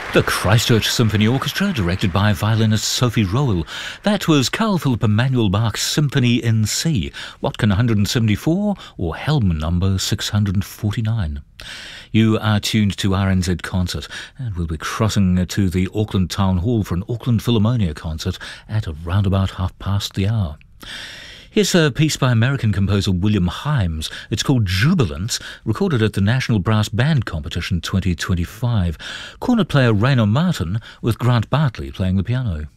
The Christchurch Symphony Orchestra, directed by violinist Sophie Rowell. That was Carl Philipp Emanuel Bach's Symphony in C, Watkin 174 or Helm number 649. You are tuned to RNZ Concert, and we'll be crossing to the Auckland Town Hall for an Auckland Philharmonia concert at around about 1:30. Here's a piece by American composer William Himes. It's called Jubilant, recorded at the National Brass Band Competition 2025. Cornet player Rainer Martin with Grant Bartley playing the piano.